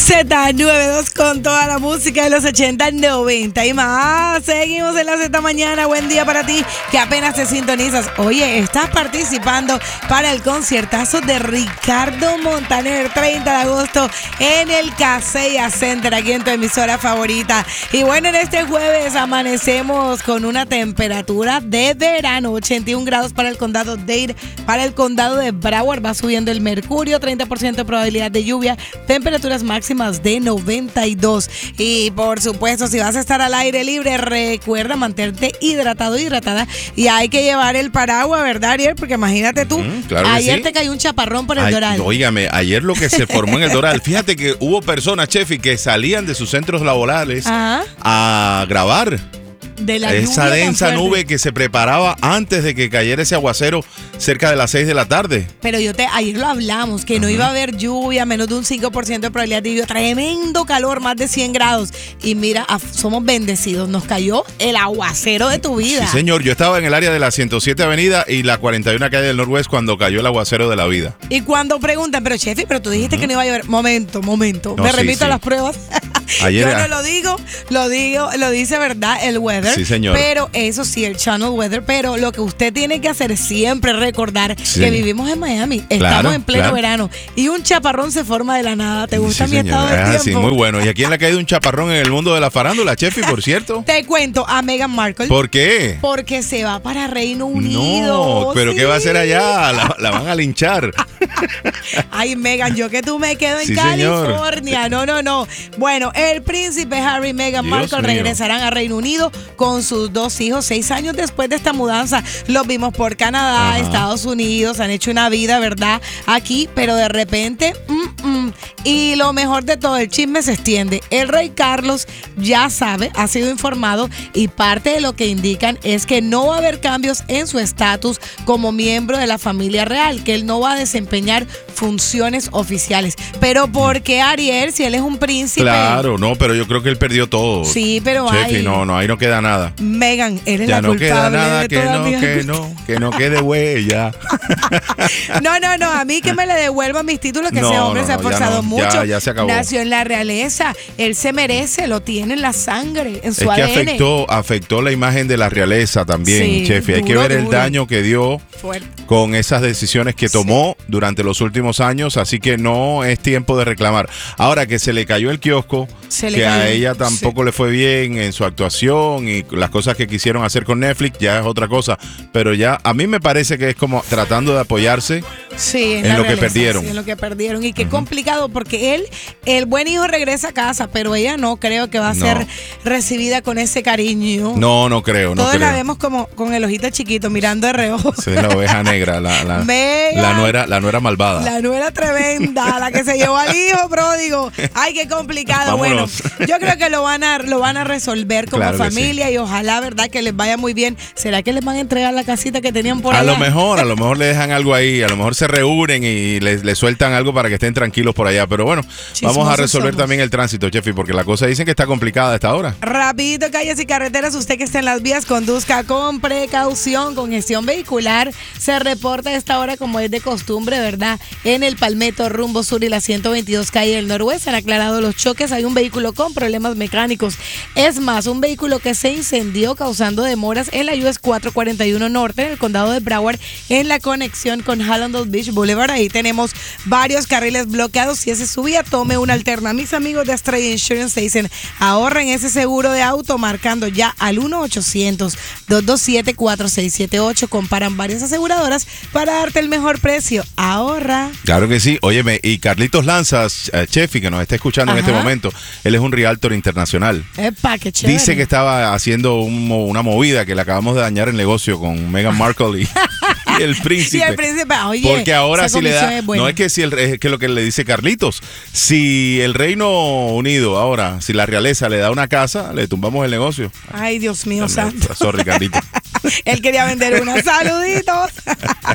Z92 con toda la música de los 80, 90 y más. Seguimos en la Z Mañana. Buen día para ti que apenas te sintonizas. Oye, estás participando para el conciertazo de Ricardo Montaner, 30 de agosto en el Kaseya Center, aquí en tu emisora favorita. Y bueno, en este jueves amanecemos con una temperatura de verano, 81 grados para el condado Dade, para el condado de Broward. Va subiendo el mercurio, 30% de probabilidad de lluvia, temperaturas máximas de 92. Y por supuesto, si vas a estar al aire libre, recuerda mantenerte hidratada, y hay que llevar el paraguas, ¿verdad, Ariel? Porque imagínate tú, claro ayer sí. te cayó un chaparrón por el Doral. Óigame, ayer lo que se formó en el Doral, fíjate que hubo personas, Chefi, que salían de sus centros laborales a grabar. De la esa densa nube que se preparaba antes de que cayera ese aguacero cerca de las 6 de la tarde. Pero ayer lo hablamos, que no iba a haber lluvia, menos de un 5% de probabilidad de lluvia, tremendo calor, más de 100 grados. Y mira, somos bendecidos, nos cayó el aguacero de tu vida. Sí, señor, yo estaba en el área de la 107 Avenida y la 41 calle del Norwest cuando cayó el aguacero de la vida. Y cuando preguntan, pero Chefi, pero tú dijiste que no iba a llover. Momento, No, me remito a las pruebas. Ayer, yo no lo digo, lo dice verdad el weather. Sí, señor. Pero eso sí, el channel weather, pero lo que usted tiene que hacer es siempre recordar que vivimos en Miami, estamos en pleno verano y un chaparrón se forma de la nada. ¿Te gusta mi estado de tiempo? Sí, muy bueno. ¿Y a quién le ha caído un chaparrón en el mundo de la farándula, Chefi, por cierto? Te cuento, a Meghan Markle. ¿Por qué? Porque se va para Reino Unido. No, pero ¿qué va a hacer allá? La van a linchar. Ay, Meghan, yo que tú me quedo en California. Señor. No. Bueno, el príncipe Harry y Meghan Markle regresarán a Reino Unido con sus 2 hijos 6 años después de esta mudanza. Los vimos por Canadá, Estados Unidos, han hecho una vida, ¿verdad? Aquí, pero de repente, y lo mejor de todo, el chisme se extiende. El rey Carlos ya sabe, ha sido informado y parte de lo que indican es que no va a haber cambios en su estatus como miembro de la familia real, que él no va a desempeñar funciones oficiales. Pero ¿por qué, Ariel, si él es un príncipe? Claro, no, pero yo creo que él perdió todo. Sí, pero Chefi, no, ahí no queda nada. Meghan, eres ya la culpable. Ya no queda nada, de que no quede huella. No, a mí que me le devuelvan mis títulos, que ese hombre se ha esforzado mucho. Ya se acabó. Nació en la realeza, él se merece, lo tiene en la sangre, en su ADN. Es que afectó la imagen de la realeza también, Chefi. Hay que ver el daño que dio con esas decisiones que tomó durante los últimos años, así que no es tiempo de reclamar. Ahora que se le cayó el kiosco, a ella tampoco le fue bien en su actuación y las cosas que quisieron hacer con Netflix, ya es otra cosa, pero ya a mí me parece que es como tratando de apoyarse en lo que perdieron. Sí, en lo que perdieron. Y qué complicado, porque el buen hijo regresa a casa, pero ella no creo que va a ser recibida con ese cariño. No creo. Todos la vemos como con el ojito chiquito, mirando de reojo. Sí, la oveja negra, la nuera malvada. La nuera tremenda, la que se llevó al hijo pródigo. Ay, qué complicado. Vámonos. Bueno, yo creo que lo van a resolver como familia y ojalá, ¿verdad?, que les vaya muy bien. ¿Será que les van a entregar la casita que tenían por allá? A lo mejor le dejan algo ahí, a lo mejor se reúnen y le sueltan algo para que estén tranquilos por allá. Pero bueno, vamos a resolver también el tránsito, Chefi, porque la cosa dicen que está complicada a esta hora. Rapidito, calles y carreteras, usted que está en las vías, conduzca con precaución. Congestión vehicular se reporta a esta hora, como es de costumbre, ¿verdad?, en el Palmetto rumbo sur y la 122 calle del Noroeste. Han aclarado los choques, hay un vehículo con problemas mecánicos. Es más, un vehículo que se incendió causando demoras en la US 441 Norte, en el condado de Broward, en la conexión con Hallandale Beach Boulevard. Ahí tenemos varios carriles bloqueados. Si ese es su vía, tome una alterna. Mis amigos de Estrella Insurance dicen, ahorren ese seguro de auto marcando ya al 1-800-227-4678. Comparan varias aseguradoras para darte el mejor precio. Ahorra. Claro que sí. Óyeme, y Carlitos Lanzas, Chefi, que nos está escuchando en este momento, él es un realtor internacional. Epa, qué chévere. Dice que estaba haciendo una movida, que le acabamos de dañar el negocio con Meghan Markle y el príncipe. Y el príncipe, oye, porque ahora sí le da, no es que es que lo que le dice Carlitos, si el Reino Unido ahora, si la realeza le da una casa, le tumbamos el negocio. Ay, Dios mío santo. Sorry, Carlitos. Él quería vender una. Saluditos.